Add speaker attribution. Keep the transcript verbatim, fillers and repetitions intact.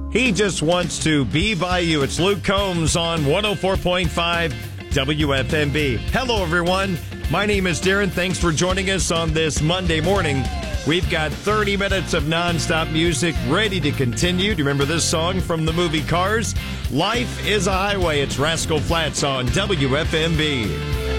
Speaker 1: He just wants to be by you. It's Luke Combs on one oh four point five W F M B. Hello, everyone. My name is Darren. Thanks for joining us on this Monday morning. We've got thirty minutes of nonstop music ready to continue. Do you remember this song from the movie Cars? Life is a Highway. It's Rascal Flatts on W F M B.